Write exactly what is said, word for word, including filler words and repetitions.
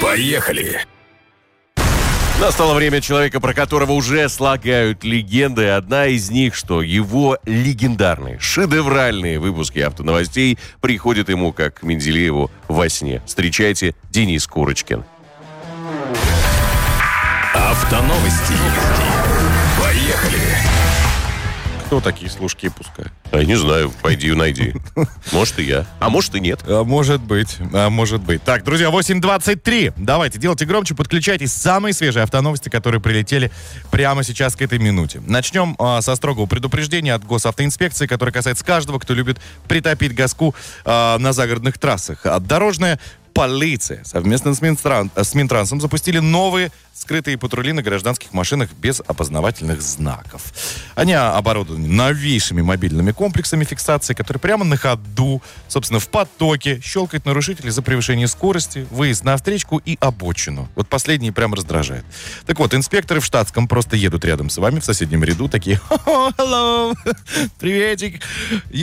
Поехали! Настало время человека, про которого уже слагают легенды. Одна из них, что его легендарные, шедевральные выпуски автоновостей приходят ему, как Менделееву, во сне. Встречайте, Денис Курочкин. Автоновости. Поехали! Кто такие служки пускает? А, не знаю, пойди найди. Может и я, а может и нет. А может быть, а может быть. Так, друзья, восемь двадцать три. Давайте, делайте громче, подключайтесь. Самые свежие автоновости, которые прилетели прямо сейчас к этой минуте. Начнем а, со строгого предупреждения от госавтоинспекции, которое касается каждого, кто любит притопить газку а, на загородных трассах. А, дорожная полиция совместно с, Минтран, с Минтрансом запустили новые скрытые патрули на гражданских машинах без опознавательных знаков. Они оборудованы новейшими мобильными комплексами фиксации, которые прямо на ходу, собственно, в потоке щелкают нарушителей за превышение скорости, выезд на встречку и обочину. Вот последние прямо раздражают. Так вот, инспекторы в штатском просто едут рядом с вами в соседнем ряду, такие: «Hello, приветик».